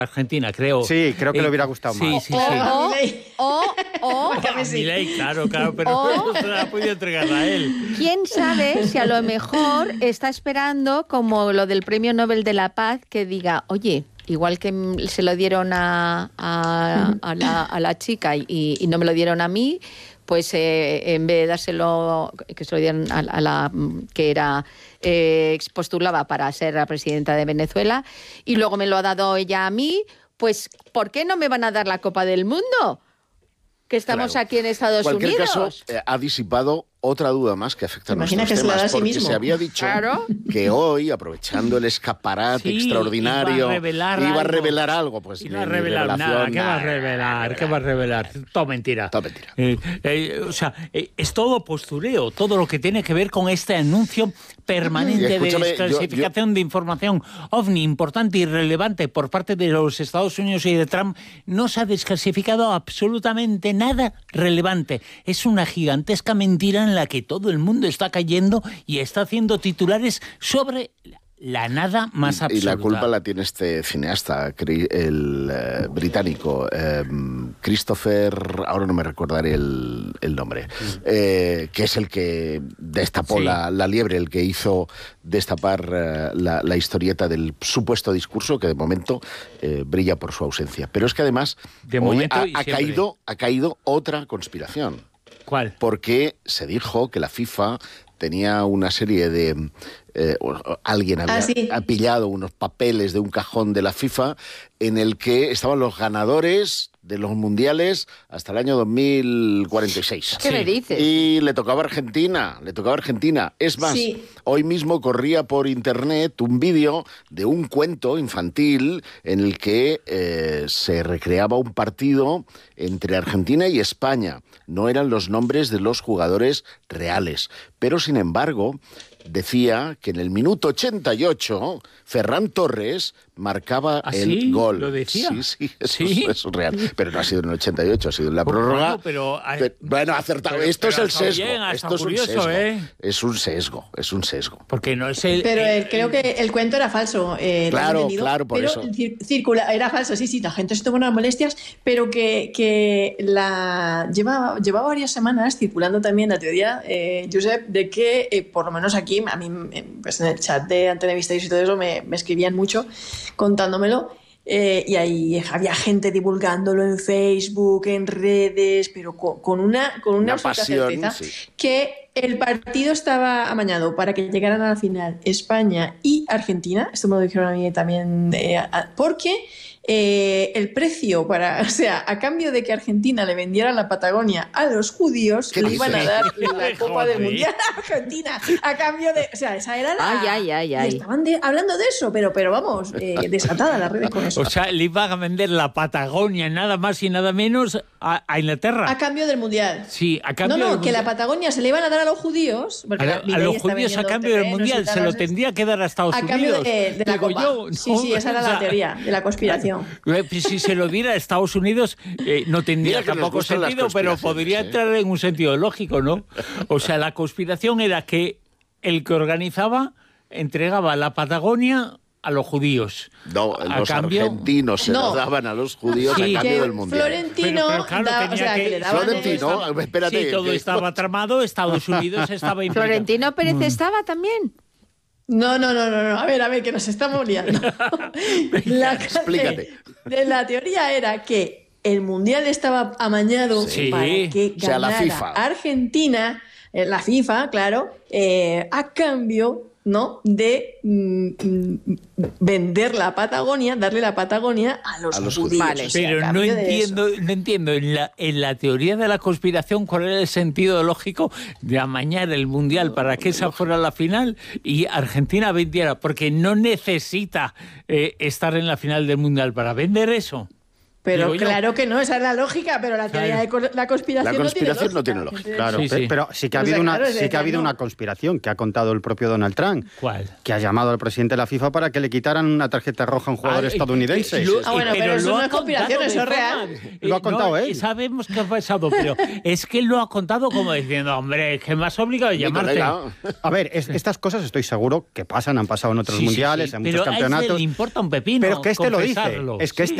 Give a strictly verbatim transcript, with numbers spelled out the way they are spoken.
Argentina, creo. Sí, creo que eh, le hubiera gustado sí, más. Sí, o, sí, o, sí. o, o, A Milei, claro, claro, pero O- no se la ha podido entregar a él. ¿Quién sabe si a lo mejor está esperando como lo del Premio Nobel de la Paz que diga, oye, igual que se lo dieron a, a, a, la, a la chica y, y no me lo dieron a mí, pues eh, en vez de dárselo, que se lo dieron a, a la que era eh, postulaba para ser la presidenta de Venezuela y luego me lo ha dado ella a mí, pues ¿por qué no me van a dar la Copa del Mundo? Que estamos Claro. aquí en Estados En cualquier Unidos. caso, eh, ha disipado otra duda más que afecta a Imagina nuestros que se la da a temas, sí porque mismo. se había dicho Claro. que hoy, aprovechando el escaparate Sí, extraordinario, iba a revelar iba a algo. revelar algo. Pues Y ni- no ha ni revelado revelación, nada. ¿Qué va a nada, revelar? ¿Qué va a revelar? Todo mentira. Todo mentira. Eh, eh, o sea, eh, es todo postureo, todo lo que tiene que ver con este anuncio permanente Y de escúchame, desclasificación de información ovni importante y relevante por parte de los Estados Unidos y de Trump. No se ha desclasificado absolutamente nada relevante. Es una gigantesca mentira en la que todo el mundo está cayendo y está haciendo titulares sobre la nada más Y absoluta. la culpa la tiene este cineasta, cri- el eh, británico, eh, Christopher, ahora no me recordaré el, el nombre, eh, que es el que destapó Sí. la, la liebre, el que hizo destapar eh, la, la historieta del supuesto discurso, que de momento eh, brilla por su ausencia. Pero es que además De hoy momento ha, y ha siempre. caído, ha caído otra conspiración. ¿Cuál? Porque se dijo que la FIFA tenía una serie de... eh, o- o alguien había Ah, sí. ha pillado unos papeles de un cajón de la FIFA en el que estaban los ganadores de los mundiales hasta el año dos mil cuarenta y seis. ¿Qué Sí. me dices? Y le tocaba a Argentina, le tocaba a Argentina. Es más, Sí. hoy mismo corría por internet un vídeo de un cuento infantil en el que eh, se recreaba un partido entre Argentina y España. No eran los nombres de los jugadores reales, pero sin embargo decía que en el minuto ochenta y ocho Ferran Torres marcaba ¿Ah, el sí? gol. ¿Lo decía? Sí, sí, eso, ¿Sí? Es, eso es real. Pero no ha sido en el ochenta y ocho, ha sido en la Bueno, prórroga. pero, ah, Pe- bueno, acertado. pero- Esto pero es el ha estado sesgo. bien, ha Esto estado es un curioso, sesgo. ¿eh? Es un sesgo, es un sesgo. Porque no es el... Pero el- eh, creo que el cuento era falso. eh, lo Claro, han entendido, claro, por pero eso. cir- circula, era falso, sí, sí, la gente se tomó unas molestias, pero que, que la lleva, lleva varias semanas circulando también la teoría, eh, Josep, de que eh, por lo menos aquí, a mí eh, pues en el chat de Antena Misterio y todo eso me, me escribían mucho contándomelo. Eh, y ahí había gente divulgándolo en Facebook, en redes, pero con, con una, con una, Una absoluta pasión, certeza sí. que el partido estaba amañado para que llegaran a la final España y Argentina. Esto me lo dijeron a mí también, eh, a- porque eh, el precio para, o sea, a cambio de que Argentina le vendiera la Patagonia a los judíos, ¿Qué le iban a dices? dar la Copa del Joder. Mundial a Argentina. A cambio de, o sea, esa era la. Ay, ay, ay, ay. y estaban de- hablando de eso, pero, pero vamos, eh, desatada las redes con eso. O sea, le iban a vender la Patagonia, nada más y nada menos, a, a Inglaterra. A cambio del Mundial. Sí, a cambio No, no, del que la Mundial. Patagonia se le iban a dar a los judíos. porque A, la- a Milei los está judíos a vendiendo cambio del terrenos y Mundial tal, se lo no sé. tendría que dar a Estados A cambio Unidos. de, de la Digo Copa. yo, Sí, ¿no? sí, esa era O la sea, teoría de la conspiración. eh, pues si se lo diera a Estados Unidos, eh, no tendría Mira que nos tampoco gustan las sentido, pero conspiraciones, podría ¿eh? entrar en un sentido lógico, ¿no? O sea, la conspiración era que el que organizaba entregaba la Patagonia a los judíos. No, A los cambio- argentinos se No. lo daban a los judíos Sí. a cambio Que del Mundial. Florentino, Pero- pero claro, da- tenía o sea, que, que- le daban Florentino, el- espérate. Sí, todo que- estaba tramado, Estados Unidos estaba implicado. ¿Florentino Pérez Mm. estaba también? No, no, no, no, no. A ver, a ver, que nos estamos liando. La, explícate. De la teoría era que el Mundial estaba amañado Sí. para que O sea, la ganara FIFA. Argentina, eh, la FIFA, claro, eh, a cambio, ¿no?, de mm, mm, vender la Patagonia, darle la Patagonia a los, A los judíos. judíos. Vale. O sea, a Pero no cambio de entiendo, eso. no entiendo en la, en la teoría de la conspiración cuál era el sentido lógico de amañar el Mundial para que esa fuera la final y Argentina vendiera, porque no necesita eh, estar en la final del Mundial para vender eso. Pero Digo claro yo. que no, esa es la lógica, pero la teoría Claro. de co- la conspiración, La conspiración no tiene no lógica. tiene lógica. Claro, Sí, pe- sí. pero sí que ha O sea, habido una, claro, es sí que decir, ha habido no. una conspiración que ha contado el propio Donald Trump. ¿Cuál? Que ha llamado al presidente de la FIFA para que le quitaran una tarjeta roja a un jugador Ah, estadounidense. eh, lo- Ah, bueno, eh, pero eso lo no ha es conspiración, contado de eso es real. forma- Lo ha eh, contado no, él. eh, Sabemos qué ha pasado, pero es que lo ha contado como diciendo, hombre, es que me has obligado a Mi llamarte. colega. A ver, es- estas cosas estoy seguro que pasan, han pasado en otros Sí, sí, mundiales, sí, en pero muchos a ese campeonatos. le importa un pepino Pero que este lo dice, confesarlo. es que Sí. este